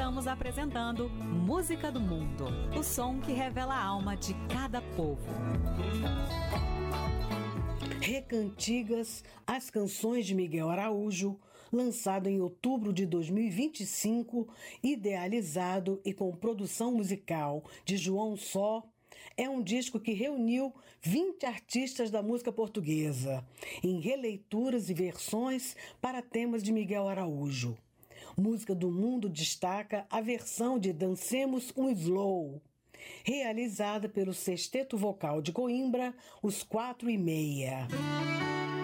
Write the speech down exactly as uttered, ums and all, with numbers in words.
Estamos apresentando Música do Mundo, o som que revela a alma de cada povo. Recantigas, as canções de Miguel Araújo, lançado em outubro de dois mil e vinte e cinco, idealizado e com produção musical de João Só, é um disco que reuniu vinte artistas da música portuguesa, em releituras e versões para temas de Miguel Araújo. Música do Mundo destaca a versão de Dancemos um Slow, realizada pelo Sexteto Vocal de Coimbra, Os Quatro e Meia.